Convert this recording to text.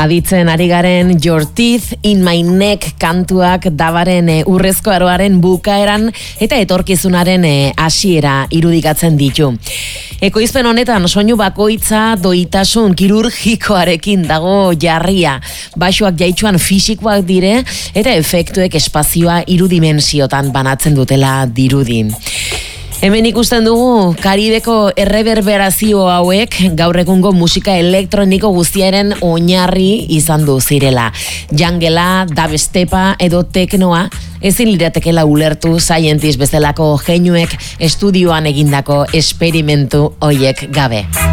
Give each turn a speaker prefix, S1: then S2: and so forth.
S1: Aditzen ari garen Your Teeth in My Neck kantuak dabaren urrezko aroaren bukaeran eta etorkizunaren hasiera irudikatzen ditu. Ekoizpen honetan soinu bakoitza doitasun kirurgikoarekin dago jarria. Baixoak jaitsuan fisikoak dire eta efektuek espazioa irudimensiotan banatzen dutela dirudin. Hemen ikusten dugu Karibeko erreberberazio hauek gaur egungo musika elektroniko guztiaren oinarri izan du zirela. Jangela, dubstepa edo teknoa ezin liratekela ulertu Scientist bezalako geinuek estudioan egindako esperimentu hoiek gabe.